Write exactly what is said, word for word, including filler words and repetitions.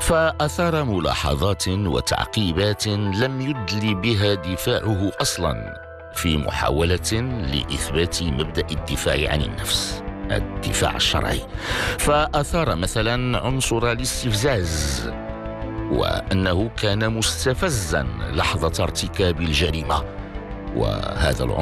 فأثار ملاحظات وتعقيبات لم يدل بها دفاعه أصلا في محاولة لإثبات مبدأ الدفاع عن النفس، الدفاع الشرعي. فأثار مثلا عنصر الاستفزاز، وأنه كان مستفزا لحظة ارتكاب الجريمة، وهذا العنصر